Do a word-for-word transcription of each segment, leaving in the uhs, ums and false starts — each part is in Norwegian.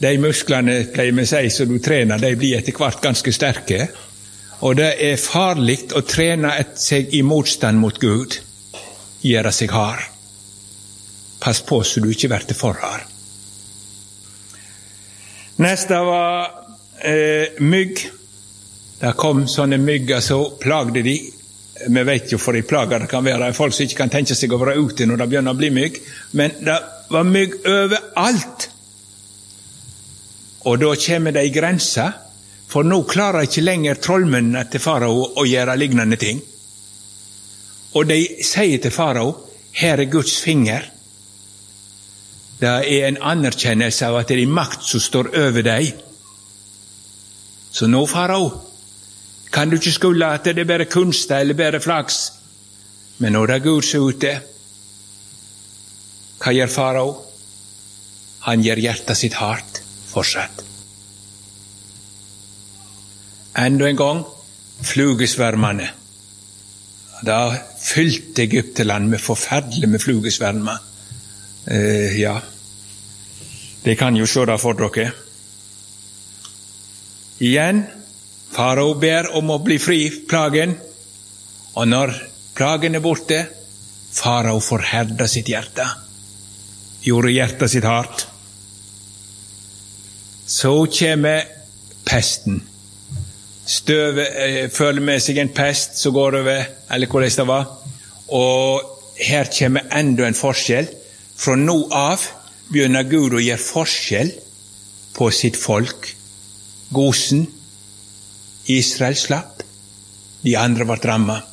De musklene, pleier vi si, som du trener, de blir etter hvert ganske sterke. Og det er farlig å trene et seg i motstand mot Gud, gjøre seg hard. Pass på så du ikke blir for hard. Neste var eh, mygg. Det kom sånne mygger så plagde de. Vi vet jo for de plager det kan være folk som ikke kan tenke seg å være ute når det begynner å bli mygg. Men det var mygg overalt. Og da kommer det i grensa, for nå klarer ikke lenger trollmennene til farao å gjøre lignende ting. Og de sier til farao, her er Guds finger. Det er en anerkjennelse av at det er makt som står over deg. Så nå, farao, kan du ikke skulle at det er bare kunst eller bare flaks. Men når det er Gud som er ute, hva gjør farao? Han gjør hjertet sitt hardt fortsatt. Enda en gang, flugesvermene. Da fylte Egypteland med forferdelig med flugesvermer. Eh, ja, det kan jo se det for dere. Igjen, farao ber om å bli fri plagen, og når plagen er borte, farao forherda sitt hjerte, gjorde hjertet sitt hardt. Så kommer pesten. Støvet eh, føler med seg en pest som går over, eller hvordan det var, og her kommer enda en forskjell. Fra nå av begynner Gud å gjøre forskjell på sitt folk. Gosen, Israel slapp, de andre var rammet.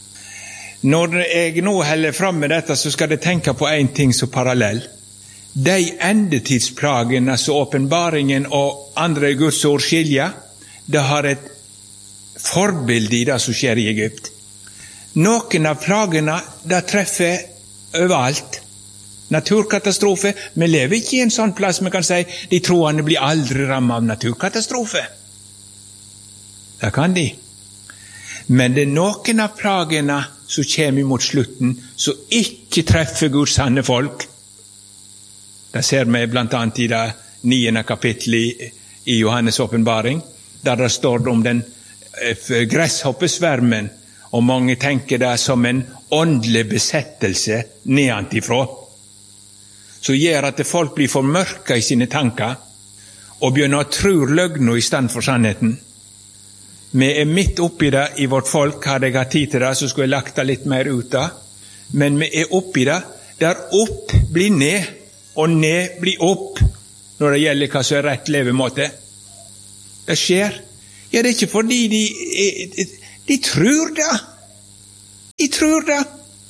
Når jeg nå heller frem med dette, så skal jeg tenke på en ting som parallell. De endetidsplagene, altså åpenbaringen og andre Guds ord skiljer, det har et forbilde i det som skjer i Egypt. Noen av plagene, det treffer overalt. Naturkatastrofe. Vi lever ikke i en sånn plass vi kan si de troende blir aldri rammet av naturkatastrofe. Det kan de. Men det er noen av plagene som kommer mot slutten, som ikke treffer Guds sanne folk. Det ser vi blant annet i det niende kapittelet i Johannes åpenbaring, der det står om den gresshoppesvermen, og mange tenker det som en åndelig besettelse nedentifra, som gjør at folk blir for mørke i sine tanker, og begynner å tro løgner i stand for sannheten. Vi er midt oppi det i vårt folk. Hadde jeg hatt tid til det, så skulle jeg lagt det litt mer ut av. Men vi er oppi det, der opp blir ned, og ned blir opp, når det gjelder hva som er rett levemåte. Det skjer. Ja, det er ikke fordi de, de, de tror det. De tror det.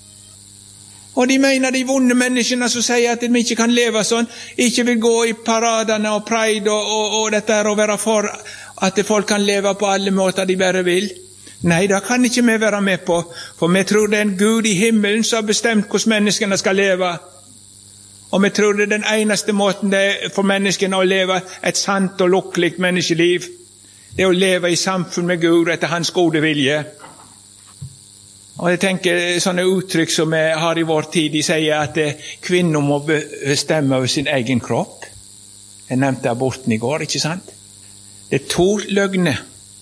Og de mener de vonde menneskene som sier at de ikke kan leve sånn, ikke vil gå i paradene og pride og, og, og dette her, og være for at folk kan leve på alle måter de bare vil. Nei, det kan ikke vi være med på, for vi tror det er en Gud i himmelen som har bestemt hvordan menneskene skal leve. Og vi tror det er den eneste måten det er for menneskene å leve et sant og lukkelig menneskeliv. Det er å leve i samfunn med Gud etter hans gode vilje. Og jeg tenker sånne uttrykk som vi har i vår tid, de sier at kvinner må bestemme over sin egen kropp. Jeg nevnte aborten i går, ikke sant? Det er to løgner.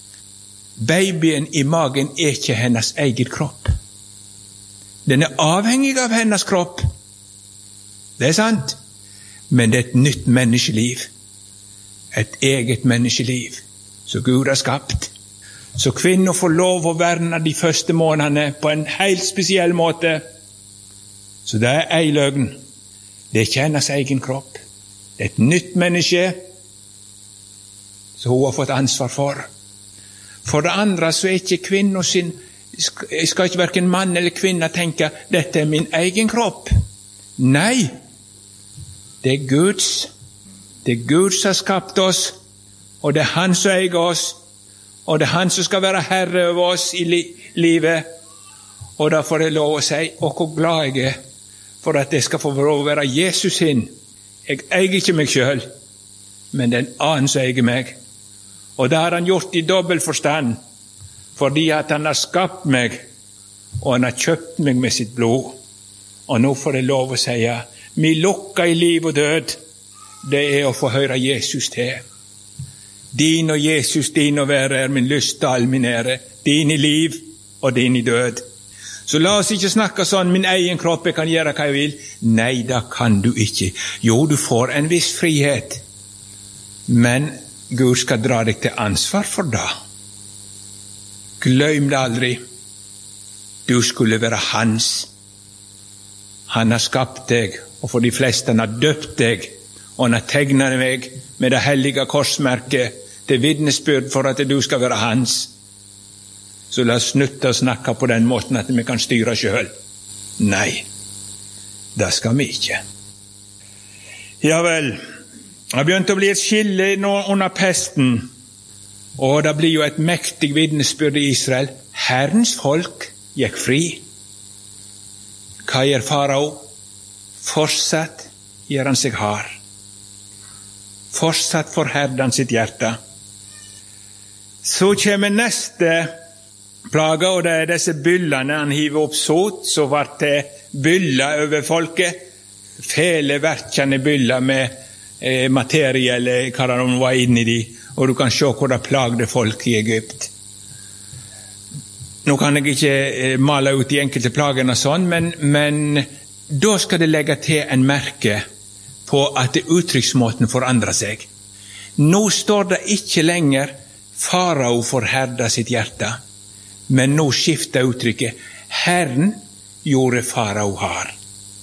Babyen i magen er ikke hennes egen kropp. Den er avhengig av hennes kropp. Det er sant. Men det er et nytt menneskeliv. Et eget menneskeliv som Gud har skapt. Så kvinner får lov å verne de første månedene på en helt spesiell måte. Så det er en løgn. Det er ikke hennes egen kropp. Det er et nytt menneske som hun har fått ansvar for. For det andre så er ikke kvinner sin, skal ikke hverken mann eller kvinne tenke, dette er min egen kropp. Nei, det er Guds. Det er Gud som har skapt oss, og det er han som eier oss, og det er han som skal være herre over oss i li livet. Og da får jeg lov å si, og hvor glad jeg er for at jeg skal få lov å være Jesus sin. Jeg eier ikke meg selv, men det er en annen som eier meg. Og det har han gjort i dobbelt forstand, fordi at han har skapt meg, og han har kjøpt meg med sitt blod. Og nå får jeg lov å si, vi lukker i liv og død. det er å få høre Jesus til. Din og Jesus, din å være er min lyst og all min ære. Din i liv og din i død. Så la oss ikke snakke sånn, min egen kropp, jeg kan gjøre hva jeg vil. Nei, da kan du ikke. Jo, du får en viss frihet. Men Gud skal dra deg til ansvar for det. Glem det aldri. Du skulle være hans. Han har skapt deg, og for de fleste han har døpt deg, og han har tegnet deg med det hellige korsmerket til vitnesbyrd for at du skal være hans. Så la oss slutte å snakke på den måten at vi kan styre selv. Nei, det skal vi ikke. Ja vel, det begynte å bli et skille under pesten, og det blir jo et mektig vitnesbyrd i Israel. Herrens folk gikk fri. Hva gjør farao? Fortsatt gjør han seg hard. Fortsatt forherder han sitt hjerte. Så kommer neste plage, og det er disse byllene. Han hiver opp sot, så ble det byller over folket. Fele verkende byller med eh, materie, eller hva det var inni de. Og du kan se hvor det plagde folk i Egypt. Nå kan jeg ikke eh, male ut de enkelte plagene sånn, men, men da skal det legge til en merke på at uttrykksmåten forandrer seg. Nå står det ikke lenger farao forherda sitt hjerte, men nå skifter uttrykket. Herren gjorde farao hard.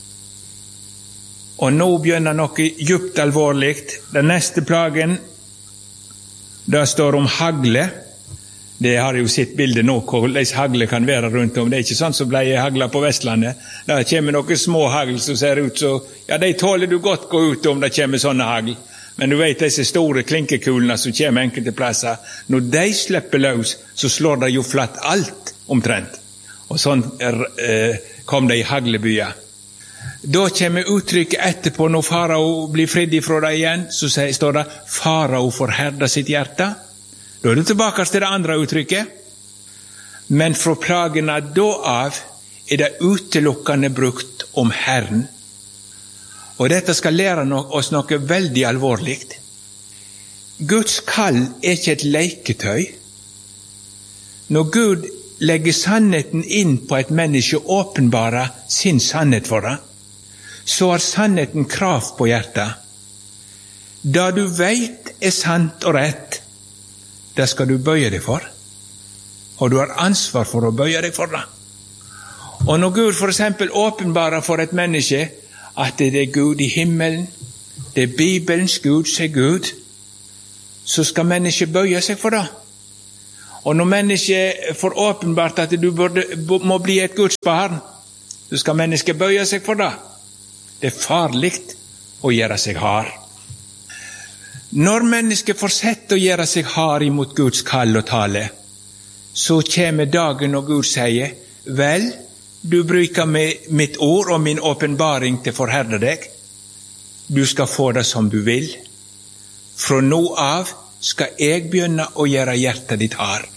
Og nå begynner noe djupt alvorlig. Den neste plagen, det står om hagle. Det har jo sitt bilde nå, hvordan hagle kan være rundt om. Det er ikke sånn som ble hagla på Vestlandet. Der kommer noen små hagl som ser ut så, ja, de tåler du godt gå ut om det kommer sånne hagl. Men du vet disse store klinkekulene som kommer enkelte plasser, når de slipper løs, så slår det jo flatt alt omtrent. Og sånn er, eh, kom det i haglebyer. Da kommer uttrykket etterpå, når farao blir fridd ifra det igjen, så står det farao forherda sitt hjerte. Da er det tilbake til det andre uttrykket. Men fra plagene da av er det utelukkende brukt om Herren. Og dette skal lære oss noe veldig alvorlig. Guds kall er ikke et leketøy. Når Gud legger sannheten inn på et menneske og åpenbarer sin sannhet for det, så har sannheten krav på hjertet. Det du vet er sant og rett, det skal du bøye deg for. Og du har ansvar for å bøye deg for det. Og når Gud for eksempel åpenbarer for et menneske at det er Gud i himmelen, det er Bibelens Gud, sier Gud, så skal mennesket bøye seg for det. Og når mennesket får åpenbart at du burde, må bli et Guds barn, så skal mennesket bøye seg for det. Det er farlig å gjøre seg hard. Når mennesket fortsetter å gjøre seg hard imot Guds kall og tale, så kommer dagen når Gud sier, vel, du bruker mitt ord og min åpenbaring til å forherde deg. Du skal få det som du vil. Fra nå av skal jeg begynne å gjøre hjertet ditt hard.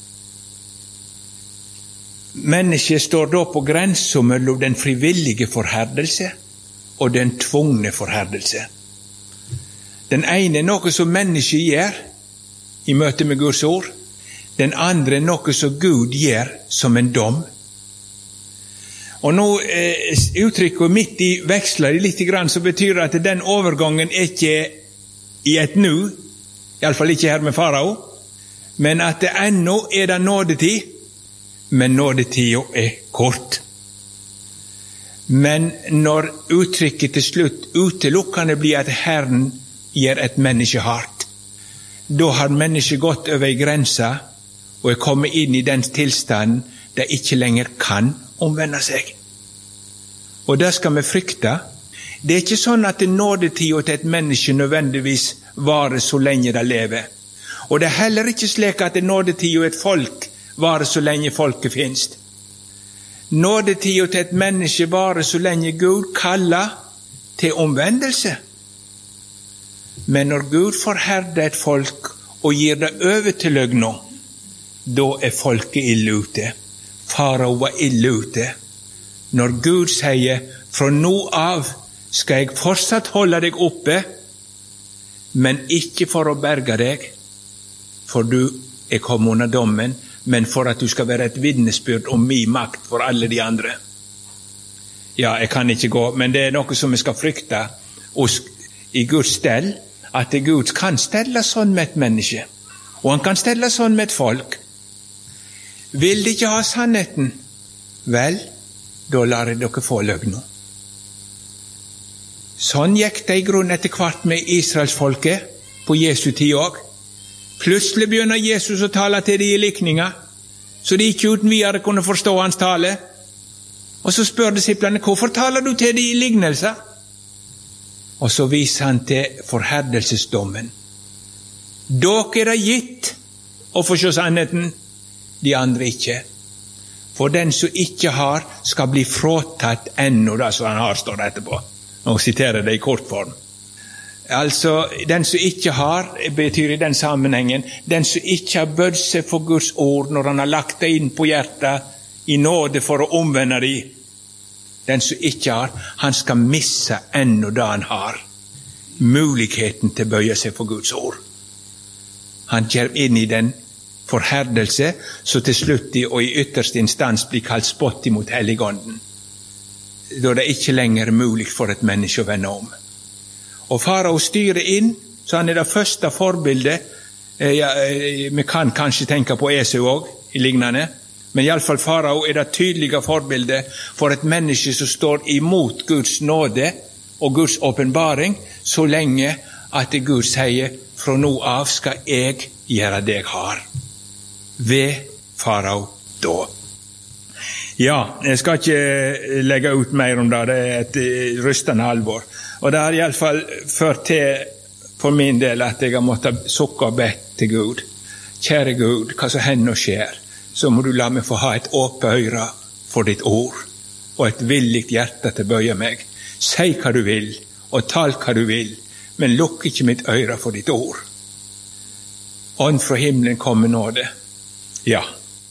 Mennesket står da på grensen mellom den frivillige forherdelse og den tvungne forherdelse. Den ene er noe som mennesket gjør i møte med Guds ord. Den andre er noe som Gud gjør som en dom. Og nå eh, uttrykket midt i veksler litt grann, så betyr det at den overgangen er ikke i et nu, i alle fall ikke her med farao, men at det ennå er det nådetid, men nådetida er kort. Men når uttrykket til slutt utelukkende blir at Herren gjør et menneske hardt, da har mennesket gått over en grense og er kommet inn i den tilstanden det ikke lenger kan omvende seg. Og det skal vi frykte. Det er ikke sånn at nådetida til et menneske nødvendigvis varer så lenge det lever. Og det er heller ikke slik at nådetida til et folk varer så lenge folket finnes. Nådetida til et menneske varer så lenge Gud kaller til omvendelse. Men når Gud forherder et folk og gir det over til løgna, da er folket ille ute. Farao var ille ute. Når Gud sier, fra nå av skal jeg fortsatt holde deg oppe, men ikke for å berge deg, for du er kommet under dommen, men for at du skal være et vitnesbyrd om min makt for alle de andre. Ja, jeg kan ikke gå, men det er noe som vi skal frykte hos, i Guds stell, at Gud kan stelle sånn med et menneske, og han kan stelle sånn med et folk. Vil de ikke ha sannheten? Vel, da lar jeg dere få løgna. Sånn gikk det i grunn etter hvert med Israelsfolket på Jesu tid også. Plutselig begynner Jesus å tale til de i likninger, så de ikke uten videre kunne forstå hans tale. Og så spør disiplene, hvorfor taler du til de i lignelser? Og så viser han til forherdelsesdommen. Dere er det gitt å få se sannheten, de andre ikke. For den som ikke har, skal bli fråtatt ennå det som han har, står det etterpå. Nå siterer det i kort form. Altså, den som ikke har, betyr i den sammenhengen, den som ikke har bødd seg for Guds ord når han har lagt det inn på hjertet i nåde for å omvende de. Den som ikke har, han skal misse ennå det han har. Muligheten til å bøye seg for Guds ord. Han kommer inn i den forherdelse, så til slutt og i ytterste instans blir kalt spott imot Helligånden. Da det ikke lenger er mulig for et menneske å vende om. Og farao styrer inn, så han er det første forbildet. Eh, ja, eh, vi kan kanskje tenke på Esau også, i lignende, men i alle fall farao er det tydelige forbildet for et menneske som står imot Guds nåde og Guds åpenbaring, så lenge at Gud sier, fra nå av skal jeg gjøre det jeg har. Ved farao da. Ja, jeg skal ikke legge ut mer om det, det er et rystende alvor. Og det har i alle fall ført til, for min del, at jeg har måttet sukke og bedt til Gud. Kjære Gud, hva som hender og skjer, så må du la meg få ha et åpent øyre for ditt ord, og et villigt hjerte til å bøye meg. Si hva du vil, og tal hva du vil, men lukk ikke mitt øyre for ditt ord. Ånd fra himmelen kom med nåde. Ja.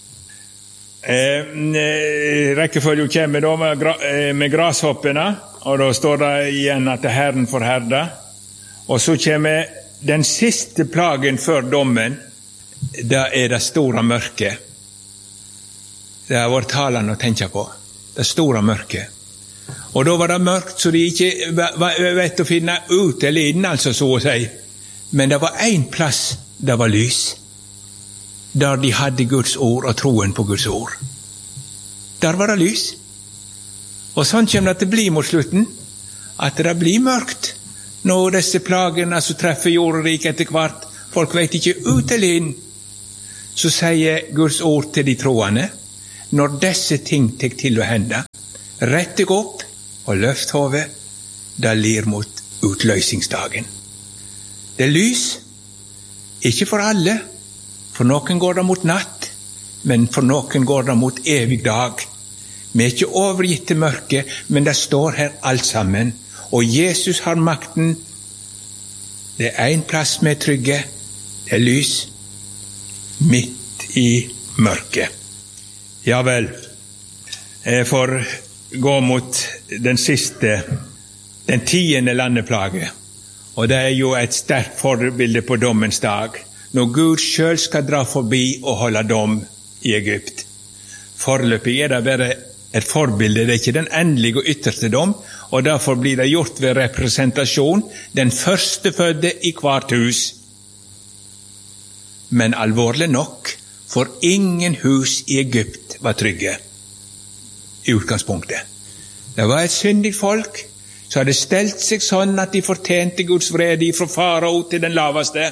Eh, rekkefølgen kommer da med, gra med grashoppene, og da står det igjen at Herren forherder. Og så kommer den siste plagen før dommen, da er det store mørket. Det har vært talende å tenke på, det store mørket. Og da var det mørkt, så de ikke vet å finne ut eller inn, altså så å si. Men det var en plass det var lys, der de hadde Guds ord og troen på Guds ord. Der var det lys. Og sånn kommer det til å bli mot slutten, at det blir mørkt når disse plagene som treffer jordriket etter hvert, folk vet ikke ut eller inn. Så sier Guds ord til de troende, når disse ting tek til å hende, rett deg opp og løft hodet, det lir mot utløsningsdagen. Det er lys, ikke for alle, for noen går det mot natt, men for noen går det mot evig dag. Vi er ikke overgitt til mørket, men det står her alt sammen. Og Jesus har makten. Det er en plass vi er trygge. Det er lys midt i mørket. Ja vel, jeg får gå mot den siste, den tiende landeplage. Og det er jo et sterkt forbilde på dommens dag, når Gud selv skal dra forbi og holde dom i Egypt. Foreløpig er det bare et forbilde, det er ikke den endelige og ytterste dom, og derfor blir det gjort ved representasjon, den førstefødde i hvert hus. Men alvorlig nok, for ingen hus i Egypt var trygge i utgangspunktet. Det var et syndig folk, så hadde stelt seg sånn at de fortjente Guds vrede fra farao til den laveste.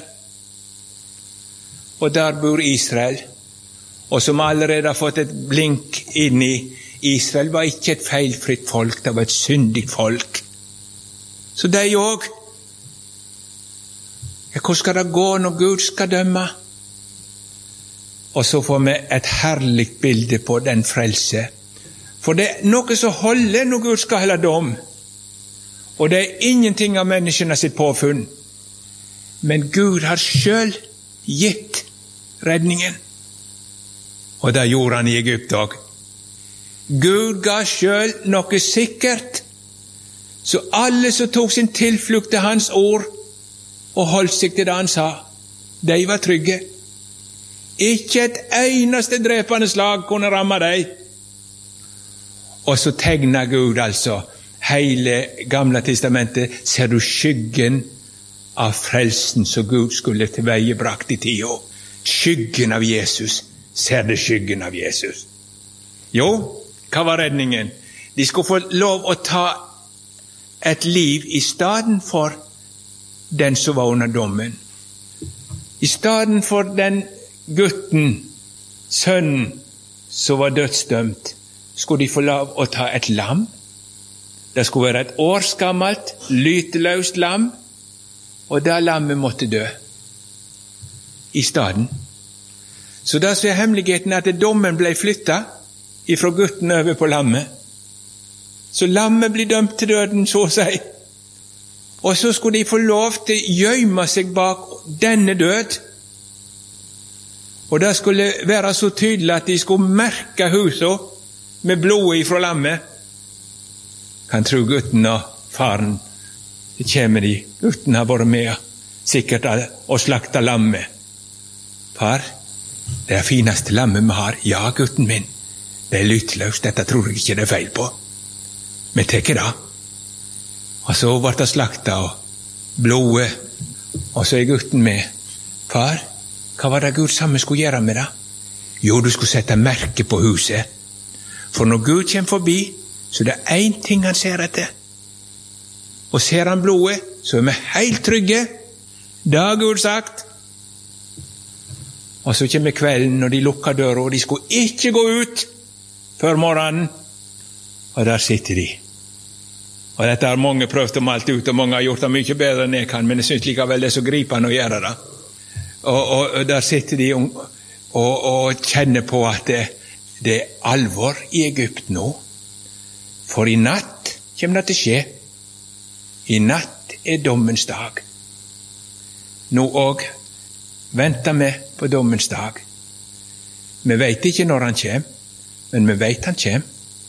Og der bor Israel, og som allerede har fått et blink inn i Israel var ikke et feilfritt folk, det var et syndig folk. Så det er jo også. Ja, hvor skal det gå når Gud skal dømme? Og så får vi et herlig bilde på den frelse. For det er noe som holder når Gud skal holde dom. Og det er ingenting av menneskene sitt påfunn. Men Gud har selv gitt redningen. Og det gjorde han i Egypt også. Gud ga selv noe sikkert, så alle som tok sin tilflukt til hans ord, og holdt seg til det han sa. De var trygge. Ikke et eneste drepende slag kunne ramme dem. Og så tegner Gud altså hele Gamle testamentet. Ser du skyggen av frelsen som Gud skulle tilveiebrakt i tida? Skyggen av Jesus. Ser du skyggen av Jesus? Jo, hva var redningen? De skulle få lov å ta et liv i stedet for den som var under dommen. I stedet for den gutten, sønnen, som var dødsdømt, skulle de få lov å ta et lam. Det skulle være et årsgammelt, lyteløst lam, og det lammet måtte dø i stedet. Så det som er hemmeligheten er at dommen ble flyttet ifra gutten over på lammet. Så lammet blir dømt til døden, så å si. Og så skulle de få lov til å gjemme seg bak denne død. Og det skulle være så tydelig at de skulle merke huset med blodet ifra lammet. Kan tro gutten og faren, det kommer de. Gutten har vært med sikkert og slakta lammet. Far, det er fineste lammet vi har. Ja, gutten min. Det er lytløst, dette tror jeg ikke det er feil på. Vi tekker det. Og så ble det slakta og blodet. Og så er gutten med. Far, hva var det Gud sa vi skulle gjøre med det? Jo, du skulle sette merke på huset. For når Gud kommer forbi, så er det én ting han ser etter. Og ser han blodet, så er vi helt trygge. Det har Gud sagt. Og så kommer kvelden, når de lukker døra, og de skulle ikke gå ut før morgenen. Og der sitter de. Og dette har mange prøvd om alt ut, og mange har gjort det mye bedre enn jeg kan, men jeg synes likevel det er så gripende å gjøre det. Og, og, og der sitter de og, og, og kjenner på at det, det er alvor i Egypt nå. For i natt kommer det til å skje. I natt er dommens dag. Nå og venter vi på dommens dag. Vi vet ikke når han kommer, men vi vet han kommer.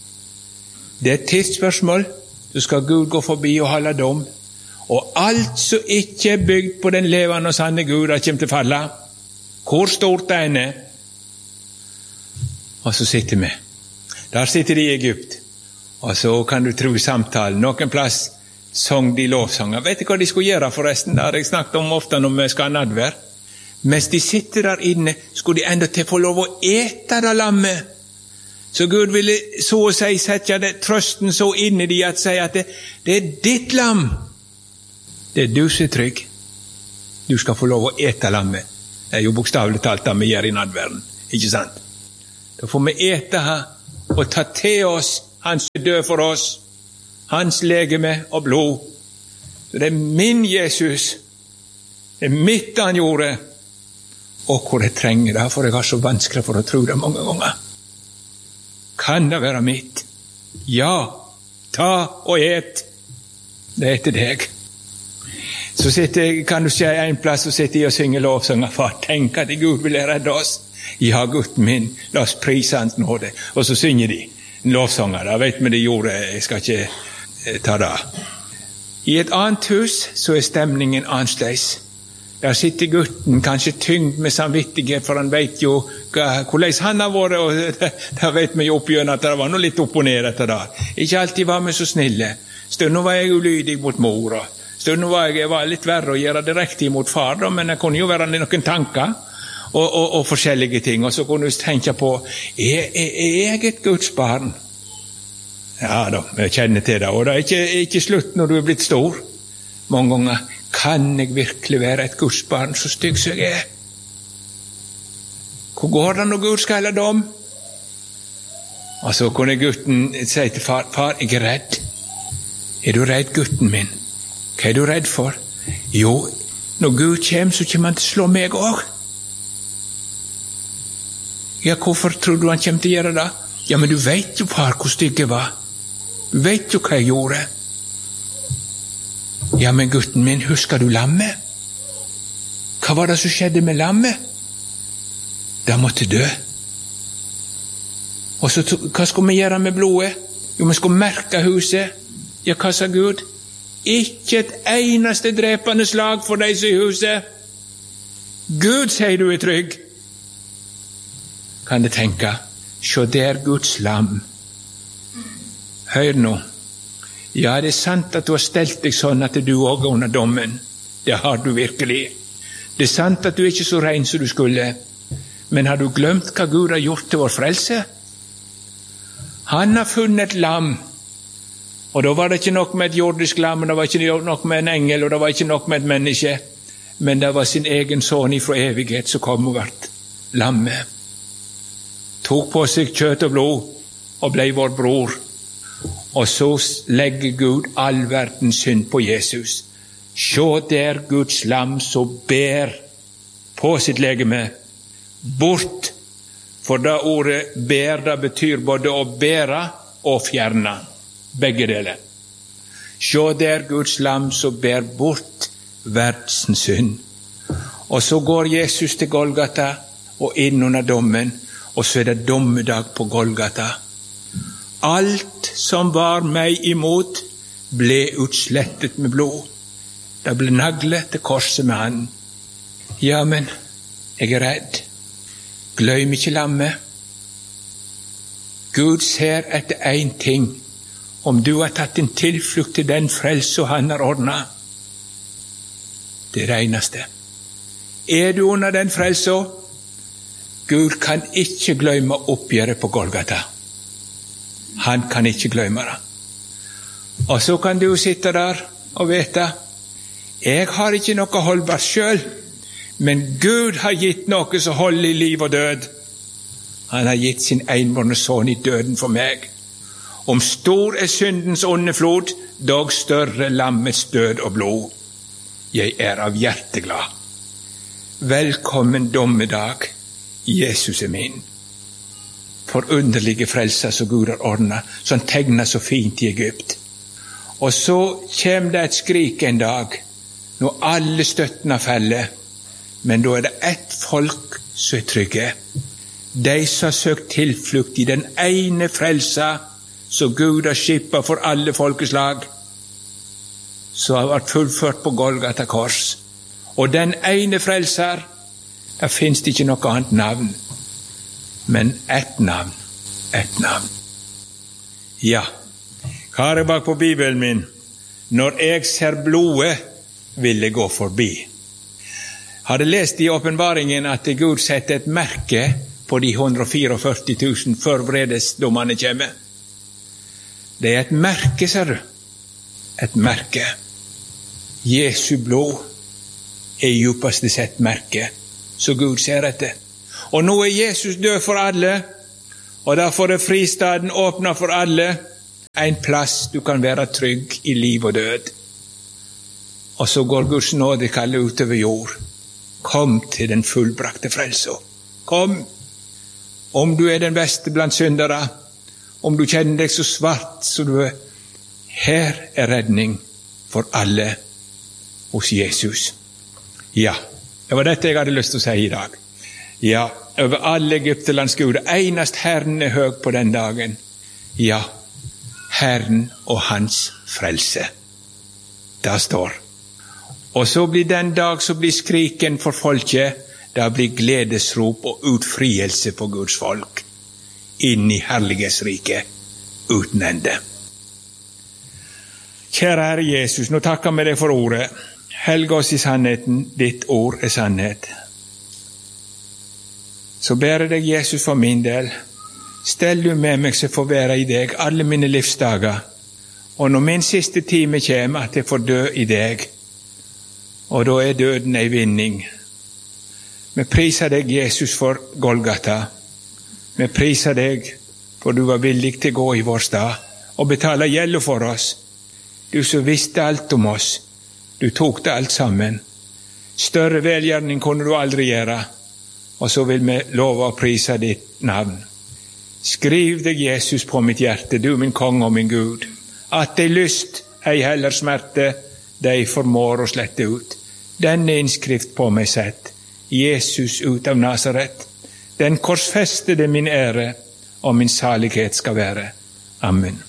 Det er et tidsspørsmål. Så skal Gud gå forbi og holde dom. Og alt som ikke er bygd på den levende og sanne Gud, det kommer til å falle. Hvor stort det enn er. Og så sitter vi. Der sitter de i Egypt. Og så kan du tro samtalen. Noen plass sang de lovsanger. Vet du hva de skulle gjøre forresten? Det har jeg snakket om ofte når vi skal ha nadvær. Mens de sitter der inne, skulle de enda til få lov å ete det lammet. Så Gud ville så å si sette det, trøsten så inn i de at si at det, det er ditt lam. Det er du som er trygg. Du skal få lov å ete lammet. Det er jo bokstavelig talt det vi gjør i nadværen. Ikke sant? Da får vi ete her og ta til oss han som er død for oss. Hans legeme og blod. Så det er min Jesus. Det er mitt han gjorde. Og hvor jeg trenger det, for jeg har så vanskelig for å tro det mange ganger. Kan det være mitt? Ja, ta og et. Det er til deg. Så sitter jeg, kan du se en plass, og sitter jeg og synger lovsanger. Far, tenk at Gud ville redde oss. Ja, gutten min, la oss prise hans nåde. Og så synger de lovsanger. Da vet vi de gjorde, jeg skal ikke eh, ta det. I et annet hus så er stemningen annerledes. Der sitter gutten, kanskje tyngd med samvittighet, for han vet jo hvordan han har vært, og der vet vi jo oppgjørende at det var noe litt opp og ned etter det. Ikke alltid var vi så snille. Stunden var jeg ulydig mot mor, og stunden var jeg, jeg var litt verre å gjøre det riktig mot far, da, men det kunne jo være noen tanker og, og, og forskjellige ting, og så kunne du tenke på, er, er, er jeg et Guds barn? Ja da, jeg kjenner til det, og det er ikke, ikke slutt når du er blitt stor. Mange ganger, kan jeg virkelig være et Guds barn så stygg som jeg er? Hvor går det når Gud skal helle dom? Og så kunne gutten si til far, far, jeg er redd. Er du redd, gutten min? Hva er du redd for? Jo, når Gud kommer, så kommer han til å slå meg også. Ja, hvorfor tror du han kommer til å gjøre det? Ja, men du vet jo, far, hvor stygg jeg var. Du vet jo hva jeg gjorde. Ja, men gutten min, husker du lammet? Hva var det som skjedde med lammet? Det måtte dø. Og så, hva skulle vi gjøre med blodet? Jo, vi skulle merke huset. Ja, hva sa Gud? Ikke et eneste drepende slag for de som er i huset. Gud sier du er trygg. Kan du tenke, se der Guds lam. Hør nå. Ja, det er sant at du har stelt deg sånn at du også er under dommen. Det har du virkelig. Det er sant at du er ikke så ren som du skulle. Men har du glemt hva Gud har gjort til vår frelse? Han har funnet et lam. Og da var det ikke nok med et jordisk lam, og det var ikke nok med en engel, og det var ikke nok med et menneske. Men det var sin egen sønn ifra evighet som kom og ble lammet. Tok på seg kjøtt og blod og ble vår bror. Og så legger Gud all verdens synd på Jesus. Se der Guds lam som ber på sitt legeme bort. For da ordet ber, det betyr både å bære og fjerne. Begge deler. Se der Guds lam som ber bort verdens synd. Og så går Jesus til Golgata og inn under dommen, og så er det dommedag på Golgata. Alt som var meg imot ble utslettet med blod. Det ble naglet til korset med han. Ja, men jeg er redd. Glem ikke lammet. Gud ser etter en ting. Om du har tatt en tilflukt til den frelse han har ordnet. Det er det eneste. Er du under den frelse? Gud kan ikke glemme oppgjøret på Golgata. Han kan ikke glemme det. Og så kan du sitte der og vite, jeg har ikke noe holdbart selv, men Gud har gitt noe som holder i liv og død. Han har gitt sin enbårne sønn i døden for meg. Om stor er syndens onde flod, dog større lammets død og blod. Jeg er av hjerte glad. Velkommen dommedag, Jesus er min. Forunderlige frelser som Gud har ordnet, som tegner så fint i Egypt. Og så kommer det et skrik en dag, når alle støttene faller, men da er det ett folk som er trygge. De som har søkt tilflukt i den ene frelser, som Gud har skippet for alle folkeslag, som har vært fullført på Golgata kors. Og den ene frelser, der finnes det ikke noe annet navn, men ett navn, ett navn. Ja, hva er det bak på Bibelen min? Når jeg ser blodet, vil jeg gå forbi. Hadde lest i åpenbaringen at Gud setter et merke på de hundre og førtifire tusen før vredesdommene kommer. Det er et merke, ser du. Et merke. Jesu blod er djupeste sett merke, så Gud ser etter. Og nå er Jesus død for alle, og derfor er fristaden åpnet for alle. En plass du kan være trygg i liv og død. Og så går Guds nådekall utover jord. Kom til den fullbrakte frelse. Kom. Om du er den beste blant syndere, om du kjenner deg så svart så du er, her er redning for alle hos Jesus. Ja, det var dette jeg hadde lyst til å si i dag. Ja, over alle Egyptelands Gud, enast Herren er høg på den dagen. Ja, Herren og hans frelse. Det står. Og så blir den dag så blir skriken for folket, det blir gledesrop og utfrielse på Guds folk, inn i herlighetsriket uten ende. Kjære Herre Jesus, nå takker vi deg for ordet. Helg oss i sannheten, ditt ord er sannhet. Så ber jeg deg, Jesus, for min del. Stell du med meg så jeg får være i deg alle mine livsdager. Og når min siste time kommer, at jeg får dø i deg. Og da er døden en vinning. Vi priser deg, Jesus, for Golgata. Vi priser deg for du var villig til å gå i vår stad og betale gjelda for oss. Du som visste alt om oss. Du tok det alt sammen. Større velgjerning kunne du aldri gjøre. Og så vil vi love å prise ditt navn. Skriv deg, Jesus, på mitt hjerte, du min konge og min Gud, at de lyst, ei heller smerte, de formår å slette ut. Denne innskrift på meg sett, Jesus ut av Nazaret, den korsfestede min ære, og min salighet skal være. Amen.